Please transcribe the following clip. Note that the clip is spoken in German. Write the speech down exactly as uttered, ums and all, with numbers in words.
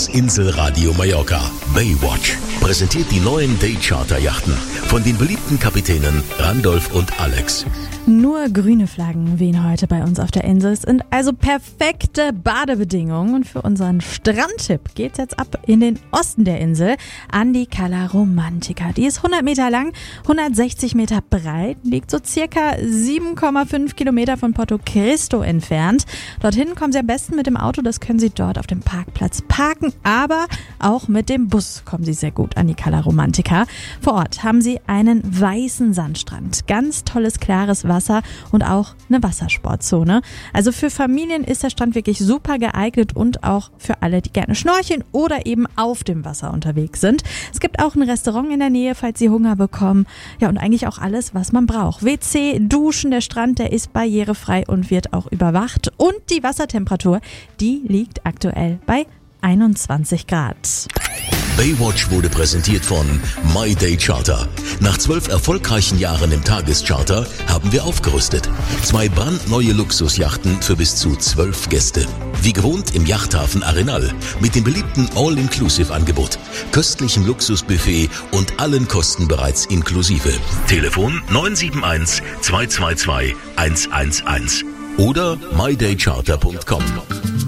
Inselradio Mallorca. Baywatch präsentiert die neuen Daycharter-Yachten von den beliebten Kapitänen Randolph und Alex. Nur grüne Flaggen wehen heute bei uns auf der Insel. Es sind also perfekte Badebedingungen. Und für unseren Strandtipp geht's jetzt ab in den Osten der Insel an die Cala Romantica. Die ist hundert Meter lang, hundertsechzig Meter breit, liegt so circa sieben Komma fünf Kilometer von Porto Cristo entfernt. Dorthin kommen Sie am besten mit dem Auto, das können Sie dort auf dem Parkplatz parken, aber auch mit dem Bus kommen Sie sehr gut an die Cala Romantica. Vor Ort haben Sie einen weißen Sandstrand, ganz tolles, klares Wasser und auch eine Wassersportzone. Also für Familien ist der Strand wirklich super geeignet und auch für alle, die gerne schnorcheln oder eben auf dem Wasser unterwegs sind. Es gibt auch ein Restaurant in der Nähe, falls Sie Hunger bekommen. Ja, und eigentlich auch alles, was man braucht. W C, Duschen, der Strand, der ist barrierefrei und wird auch überwacht. Und die Wassertemperatur, die liegt aktuell bei einundzwanzig Grad. Baywatch wurde präsentiert von My Day Charter. Nach zwölf erfolgreichen Jahren im Tagescharter haben wir aufgerüstet. Zwei brandneue Luxusjachten für bis zu zwölf Gäste. Wie gewohnt im Yachthafen Arenal mit dem beliebten All-Inclusive-Angebot, köstlichem Luxusbuffet und allen Kosten bereits inklusive. Telefon neun sieben eins, zwei zwei zwei, eins eins eins oder my day charter punkt com.